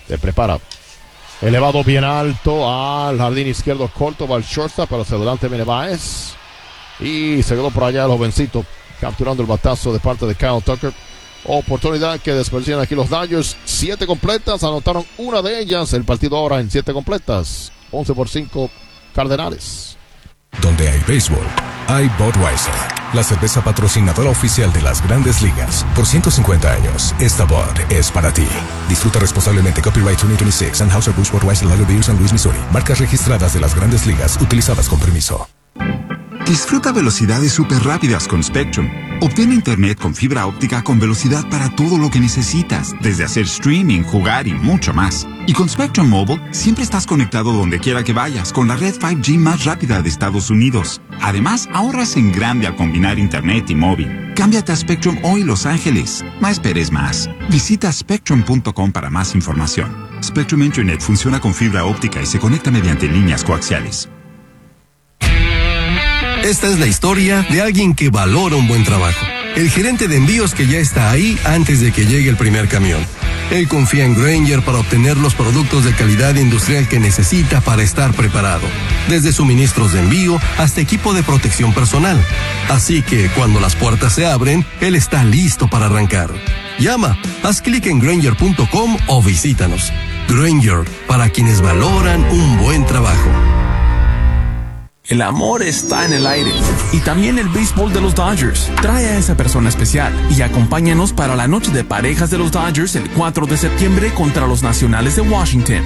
Se prepara. Elevado bien alto al jardín izquierdo corto. Va el shortstop, pero hacia adelante viene Baez. Y se quedó por allá el jovencito, capturando el batazo de parte de Kyle Tucker. Oportunidad que desperdician aquí los Dodgers. 7 completas, anotaron una de ellas. El partido ahora en 7 completas. 11-5 Cardenales. Donde hay béisbol, hay Budweiser, la cerveza patrocinadora oficial de las Grandes Ligas. Por 150 años, esta Bud es para ti. Disfruta responsablemente. Copyright 2026, Anheuser-Busch Budweiser Lager Beer, San Luis, Missouri. Marcas registradas de las Grandes Ligas, utilizadas con permiso. Disfruta velocidades súper rápidas con Spectrum. Obtén internet con fibra óptica con velocidad para todo lo que necesitas, desde hacer streaming, jugar y mucho más. Y con Spectrum Mobile, siempre estás conectado donde quiera que vayas con la red 5G más rápida de Estados Unidos. Además, ahorras en grande al combinar internet y móvil. Cámbiate a Spectrum hoy, Los Ángeles. No esperes más. Visita spectrum.com para más información. Spectrum Internet funciona con fibra óptica y se conecta mediante líneas coaxiales. Esta es la historia de alguien que valora un buen trabajo. El gerente de envíos que ya está ahí antes de que llegue el primer camión. Él confía en Grainger para obtener los productos de calidad industrial que necesita para estar preparado. Desde suministros de envío hasta equipo de protección personal. Así que cuando las puertas se abren, él está listo para arrancar. Llama, haz clic en Grainger.com o visítanos. Grainger, para quienes valoran un buen trabajo. El amor está en el aire y también el béisbol de los Dodgers. Trae a esa persona especial y acompáñanos para la noche de parejas de los Dodgers el 4 de septiembre contra los Nacionales de Washington.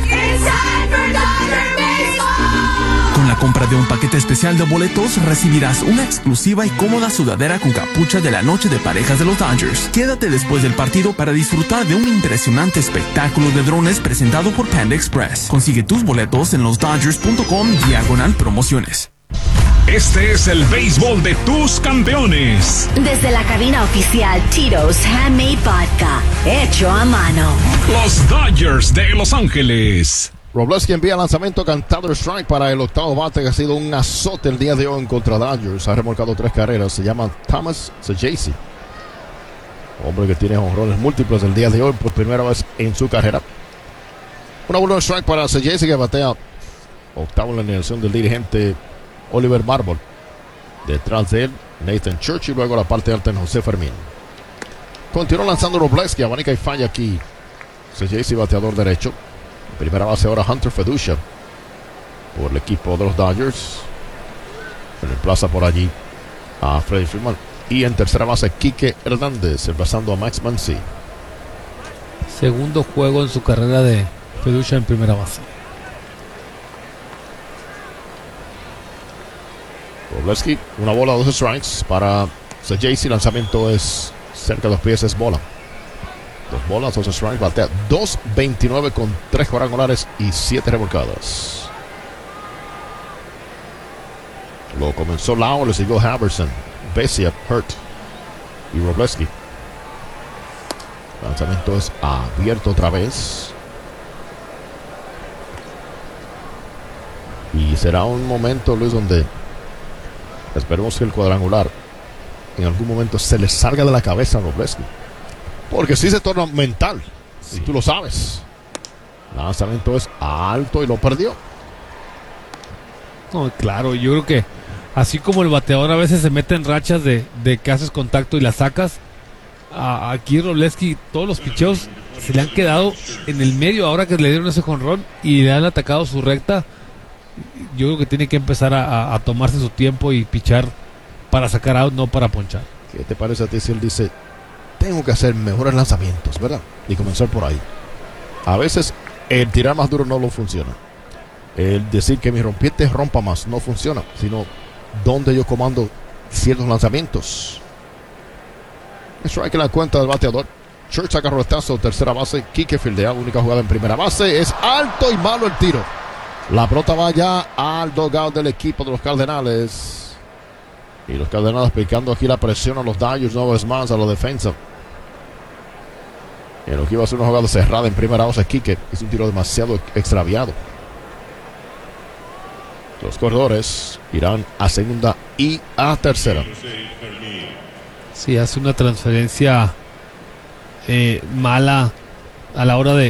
Con la compra de un paquete especial de boletos recibirás una exclusiva y cómoda sudadera con capucha de la noche de parejas de los Dodgers. Quédate después del partido para disfrutar de un impresionante espectáculo de drones presentado por Panda Express. Consigue tus boletos en losdodgers.com/promociones. Este es el béisbol de tus campeones. Desde la cabina oficial Tito's Handmade Vodka, hecho a mano. Los Dodgers de Los Ángeles. Robleski envía lanzamiento cantado strike para el octavo bate, que ha sido un azote el día de hoy en contra Dodgers. Ha remolcado 3 carreras. Se llama Thomas Saggese. Hombre que tiene jonrones múltiples el día de hoy por primera vez en su carrera. Una bola de strike para Saggese, que batea octavo en la alineación del dirigente Oliver Marmol. Detrás de él, Nathan Church, y luego la parte alta en José Fermín. Continúa lanzando Robleski, abanica y falla aquí. Saggese, bateador derecho. Primera base ahora Hunter Feducia por el equipo de los Dodgers. Se reemplaza por allí a Freddie Freeman. Y en tercera base Quique Hernández, reemplazando a Max Muncy. Segundo juego en su carrera de Feducia en primera base. Robleski, una bola, 2 strikes para Saggese. Lanzamiento es cerca de los pies, es bola. 2 bolas, 2 strikes, batea 2.29 con 3 cuadrangulares y 7 revolcadas. Lo comenzó Lau, le siguió Haverson, Besia, Hurt y Robleski. Lanzamiento es abierto otra vez. Y será un momento, Luis, donde esperemos que el cuadrangular en algún momento se le salga de la cabeza a Robleski. Porque si se torna mental, sí. Y tú lo sabes. El lanzamiento es alto y lo perdió. No, claro, yo creo que así como el bateador a veces se mete en rachas de que haces contacto y la sacas, aquí Robleski, todos los picheos se le han quedado en el medio ahora que le dieron ese jonrón y le han atacado su recta. Yo creo que tiene que empezar a tomarse su tiempo y pichar para sacar out, no para ponchar. ¿Qué te parece a ti si él dice: tengo que hacer mejores lanzamientos, ¿verdad? Y comenzar por ahí. A veces el tirar más duro no lo funciona. El decir que mi rompiente rompa más no funciona, sino donde yo comando ciertos lanzamientos. Strike en la cuenta del bateador. Church saca roletazo, tercera base. Quique fildea, única jugada en primera base. Es alto y malo el tiro. La pelota va ya al dugout del equipo de los Cardenales. Y los Cardenales aplicando aquí la presión a los Dodgers una vez más, a la defensa. En lo que iba a ser una jugada cerrada en primera base, Quique hizo un tiro demasiado extraviado. Los corredores irán a segunda y a tercera. Sí, hace una transferencia mala a la hora de